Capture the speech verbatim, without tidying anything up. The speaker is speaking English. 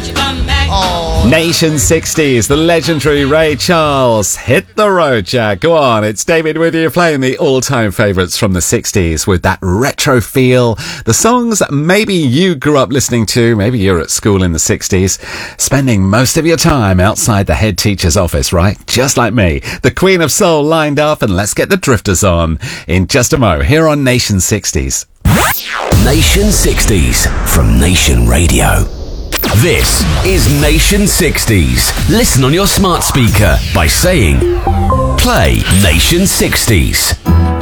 Oh. Nation sixties, the legendary Ray Charles. Hit the road, Jack. Go on, it's David with you playing the all-time favourites from the sixties with that retro feel. The songs that maybe you grew up listening to, maybe you're at school in the sixties, spending most of your time outside the head teacher's office, right? Just like me. The Queen of Soul lined up, and let's get the Drifters on in just a mo here on Nation sixties. Nation sixties from Nation Radio. This is Nation sixties. Listen on your smart speaker by saying, play Nation sixties.